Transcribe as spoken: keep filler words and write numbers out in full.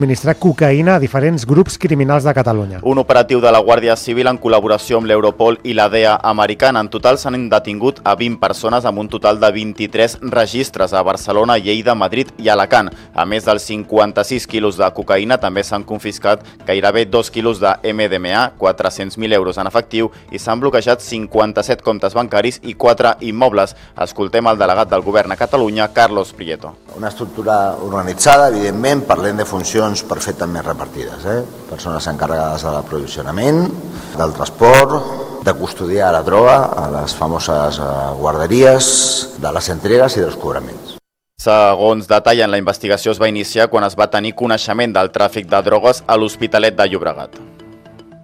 administrar cocaïna a diferents grups criminals de Catalunya. Un operatiu de la Guàrdia Civil en col·laboració amb l'Europol i la D E A americana. En total s'han detingut a vint persones amb un total de vint-i-tres registres a Barcelona, Lleida, Madrid i Alacant. A més dels cinquanta-sis quilos de cocaïna, també s'han confiscat gairebé dos quilos de M D M A, quatre-cents mil euros en efectiu i s'han bloquejat cinquanta-set comptes bancaris i quatre immobles. Escoltem el delegat del govern a Catalunya, Carlos Prieto. Una estructura organitzada, evidentment, parlem de funcions perfectament repartides. Eh? Persones encarregades de l'aprovisionament, del transport, de custodiar la droga a les famoses guarderies, de les entregues i dels cobraments. Segons detallen, la investigació es va iniciar quan es va tenir coneixement del tràfic de drogues a l'Hospitalet de Llobregat.